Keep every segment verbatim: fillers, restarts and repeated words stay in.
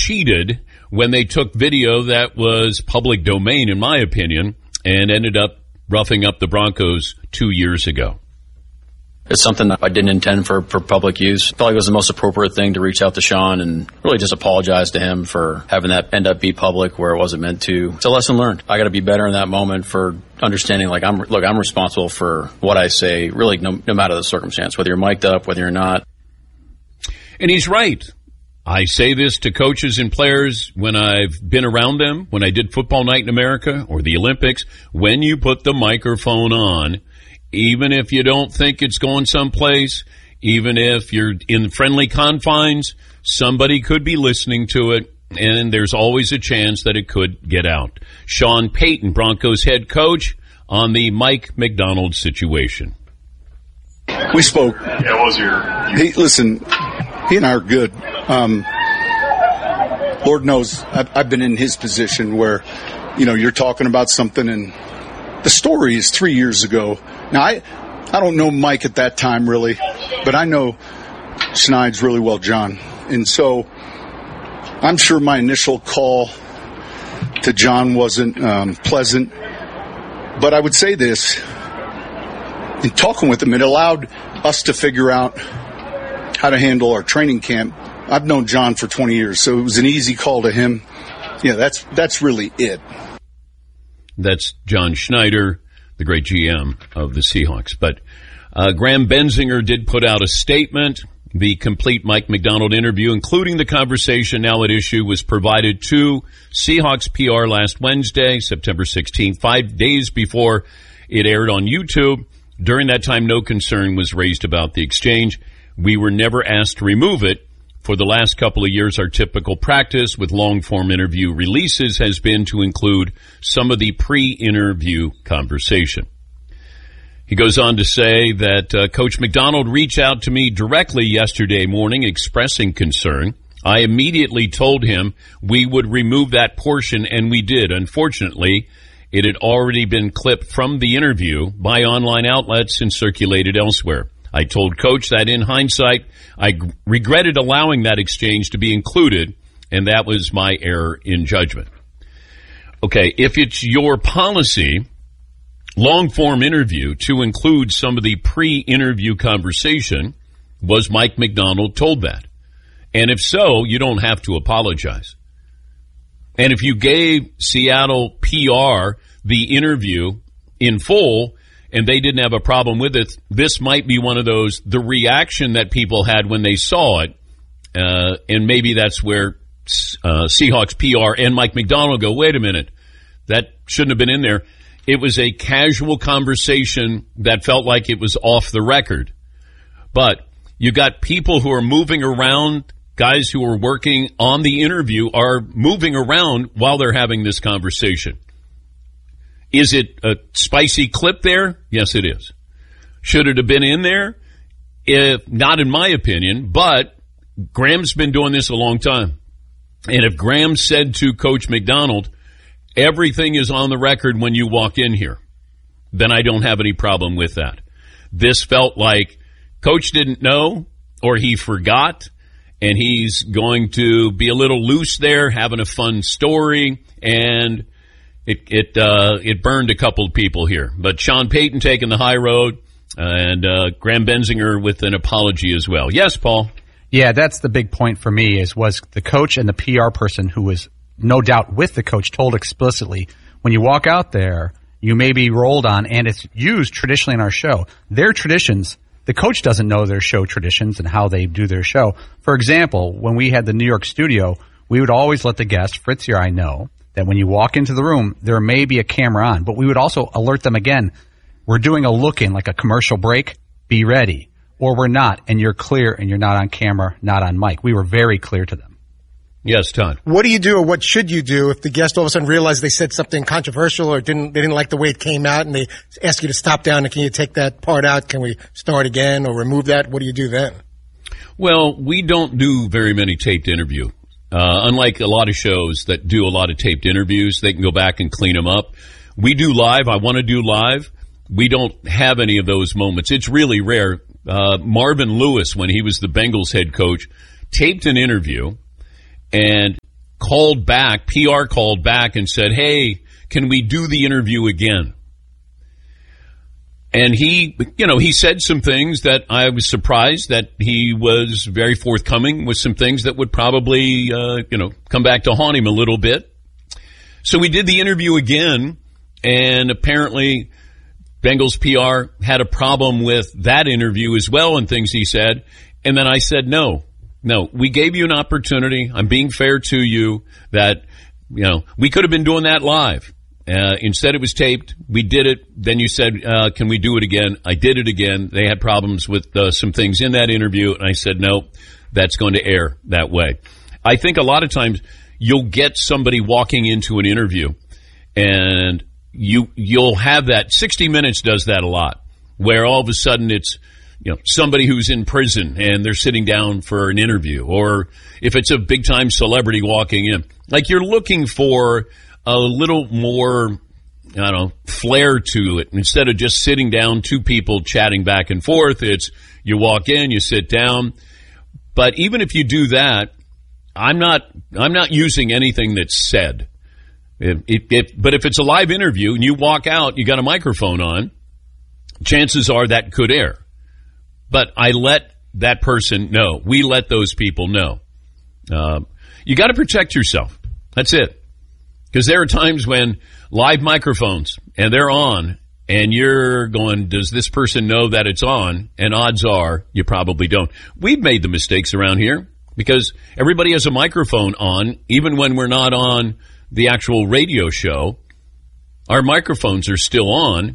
cheated when they took video that was public domain, in my opinion, and ended up roughing up the Broncos two years ago. It's something that I didn't intend for, for public use. I felt like it was the most appropriate thing to reach out to Sean and really just apologize to him for having that end up be public where it wasn't meant to. It's a lesson learned. I got to be better in that moment for understanding, like, I'm look, I'm responsible for what I say, really, no, no matter the circumstance, whether you're mic'd up, whether you're not. And he's right. I say this to coaches and players when I've been around them, when I did Football Night in America or the Olympics. When you put the microphone on, even if you don't think it's going someplace, even if you're in friendly confines, somebody could be listening to it, and there's always a chance that it could get out. Sean Payton, Broncos head coach, on the Mike Macdonald situation. We spoke. Yeah, what was your... He, listen, he and I are good. Um, Lord knows I've, I've been in his position where, you know, you're talking about something and the story is three years ago. Now, I I don't know Mike at that time, really, but I know Schneid's really well, John. And so I'm sure my initial call to John wasn't um, pleasant. But I would say this, in talking with him, it allowed us to figure out how to handle our training camp. I've known John for twenty years, so it was an easy call to him. Yeah, that's that's really it. That's John Schneider, the great G M of the Seahawks. But uh, Graham Benzinger did put out a statement. The complete Mike Macdonald interview, including the conversation now at issue, was provided to Seahawks P R last Wednesday, September sixteenth, five days before it aired on YouTube. During that time, no concern was raised about the exchange. We were never asked to remove it. For the last couple of years, our typical practice with long-form interview releases has been to include some of the pre-interview conversation. He goes on to say that uh, Coach Macdonald reached out to me directly yesterday morning expressing concern. I immediately told him we would remove that portion, and we did. Unfortunately, it had already been clipped from the interview by online outlets and circulated elsewhere. I told Coach that in hindsight, I g- regretted allowing that exchange to be included, and that was my error in judgment. Okay, if it's your policy, long-form interview, to include some of the pre-interview conversation, was Mike Macdonald told that? And if so, you don't have to apologize. And if you gave Seattle P R the interview in full, and they didn't have a problem with it, this might be one of those, the reaction that people had when they saw it, uh, and maybe that's where uh, Seahawks P R and Mike Macdonald go, wait a minute, that shouldn't have been in there. It was a casual conversation that felt like it was off the record. But you got people who are moving around, guys who are working on the interview are moving around while they're having this conversation. Is it a spicy clip there? Yes, it is. Should it have been in there? If not, in my opinion, but Graham's been doing this a long time. And if Graham said to Coach Macdonald, everything is on the record when you walk in here, then I don't have any problem with that. This felt like Coach didn't know or he forgot, and he's going to be a little loose there, having a fun story, and It it uh, it burned a couple of people here. But Sean Payton taking the high road, and uh, Graham Benzinger with an apology as well. Yes, Paul? Yeah, that's the big point for me, is was the coach and the P R person who was no doubt with the coach told explicitly, when you walk out there, you may be rolled on, and it's used traditionally in our show. Their traditions, the coach doesn't know their show traditions and how they do their show. For example, when we had the New York studio, we would always let the guest, Fritz here I know, that when you walk into the room, there may be a camera on, but we would also alert them again, we're doing a look-in, like a commercial break, be ready, or we're not, and you're clear, and you're not on camera, not on mic. We were very clear to them. Yes, Todd. What do you do, or what should you do, if the guest all of a sudden realized they said something controversial or didn't they didn't like the way it came out, and they ask you to stop down, and can you take that part out? Can we start again or remove that? What do you do then? Well, we don't do very many taped interviews. Uh, unlike a lot of shows that do a lot of taped interviews, they can go back and clean them up. We do live. I want to do live. We don't have any of those moments. It's really rare. Uh, Marvin Lewis, when he was the Bengals head coach, taped an interview, and called back, P R called back and said, hey, can we do the interview again? And he, you know, he said some things that I was surprised that he was very forthcoming with some things that would probably, uh, you know, come back to haunt him a little bit. So we did the interview again, and apparently Bengals P R had a problem with that interview as well and things he said. And then I said, no, no, we gave you an opportunity. I'm being fair to you that, you know, we could have been doing that live. Uh, instead it was taped. We did it. Then you said, uh, can we do it again? I did it again. They had problems with uh, some things in that interview. And I said, no, that's going to air that way. I think a lot of times you'll get somebody walking into an interview and you, you'll have that. sixty minutes does that a lot, where all of a sudden it's, you know, somebody who's in prison and they're sitting down for an interview, or if it's a big time celebrity walking in, like you're looking for a little more, I don't know, flair to it. Instead of just sitting down, two people chatting back and forth, it's you walk in, you sit down. But even if you do that, I'm not, I'm not using anything that's said. It, it, it, but if it's a live interview and you walk out, you got a microphone on, chances are that could air. But I let that person know. We let those people know. Uh, you got to protect yourself. That's it. Because there are times when live microphones, and they're on, and you're going, does this person know that it's on? And odds are you probably don't. We've made the mistakes around here because everybody has a microphone on, even when we're not on the actual radio show. Our microphones are still on,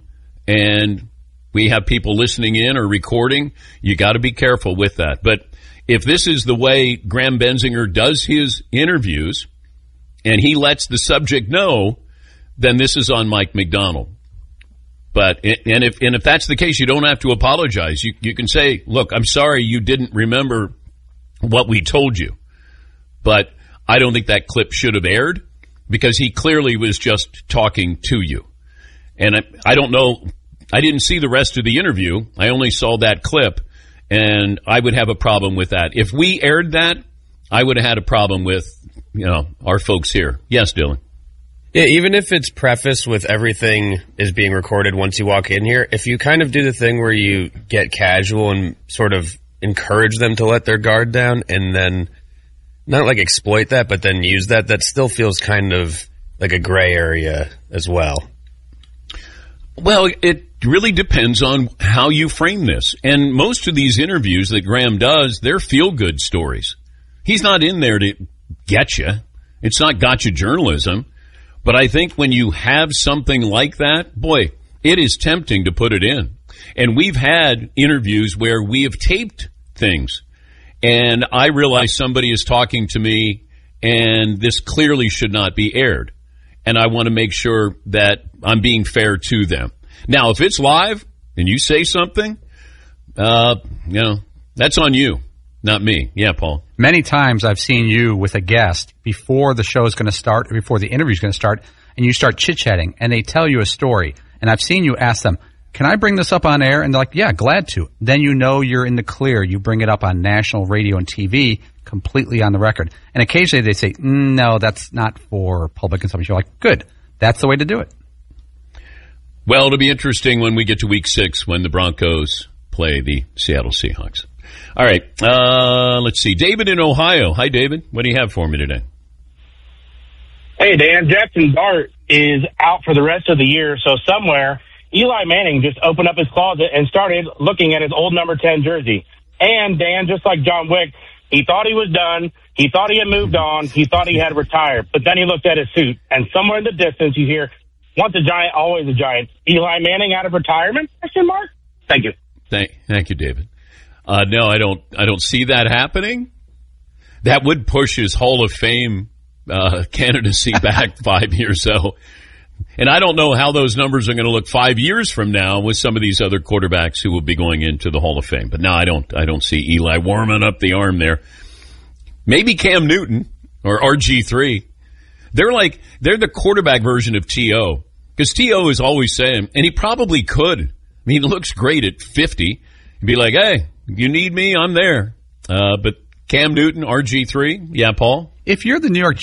and we have people listening in or recording. You got to be careful with that. But if this is the way Graham Benzinger does his interviews, and he lets the subject know, then this is on Mike Macdonald. But, and if, and if that's the case, you don't have to apologize. You, you can say, look, I'm sorry you didn't remember what we told you. But I don't think that clip should have aired because he clearly was just talking to you. And I, I don't know, I didn't see the rest of the interview. I only saw that clip, and I would have a problem with that. If we aired that, I would have had a problem with, you know, our folks here. Yes, Dylan. Yeah, even if it's prefaced with everything is being recorded once you walk in here, if you kind of do the thing where you get casual and sort of encourage them to let their guard down and then not like exploit that, but then use that, that still feels kind of like a gray area as well. Well, it really depends on how you frame this. And most of these interviews that Graham does, they're feel-good stories. He's not in there to get you. It's not gotcha journalism. But I think when you have something like that, boy, it is tempting to put it in. And we've had interviews where we have taped things, and I realize somebody is talking to me, and this clearly should not be aired. And I want to make sure that I'm being fair to them. Now, if it's live and you say something, uh, you know, that's on you. Not me. Yeah, Paul. Many times I've seen you with a guest before the show is going to start, or before the interview is going to start, and you start chit-chatting, and they tell you a story. And I've seen you ask them, can I bring this up on air? And they're like, yeah, glad to. Then you know you're in the clear. You bring it up on national radio and T V, completely on the record. And occasionally they say, mm, no, that's not for public consumption. You're like, good. That's the way to do it. Well, it'll be interesting when we get to week six when the Broncos play the Seattle Seahawks. All right, uh, let's see. David in Ohio. Hi, David. What do you have for me today? Hey, Dan. Jackson Dart is out for the rest of the year, so somewhere Eli Manning just opened up his closet and started looking at his old number ten jersey. And, Dan, just like John Wick, he thought he was done. He thought he had moved on. He thought he had retired. But then he looked at his suit, and somewhere in the distance you hear, once a giant, always a giant. Eli Manning out of retirement? Question mark? Thank you. Thank, thank you, David. Uh, no, I don't. I don't see that happening. That would push his Hall of Fame uh, candidacy back five years. So, and I don't know how those numbers are going to look five years from now with some of these other quarterbacks who will be going into the Hall of Fame. But no, I don't. I don't see Eli warming up the arm there. Maybe Cam Newton or R G three. They're like they're the quarterback version of T O because T O is always saying, and he probably could. I mean, he looks great at fifty. He'd be like, hey. You need me, I'm there. Uh, but Cam Newton, R G three, yeah, Paul? If you're the New York